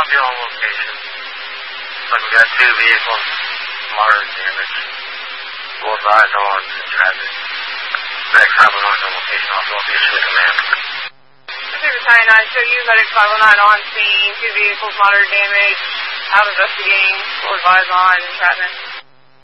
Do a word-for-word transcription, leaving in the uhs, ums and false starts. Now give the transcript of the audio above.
be on location. Like we got two vehicles, moderate damage. We'll advise on traffic. Next time we're on location, also will be a switch command. Pacific nine, show you medic five oh nine on scene, two vehicles, moderate damage, out investigating, we'll advise on traffic.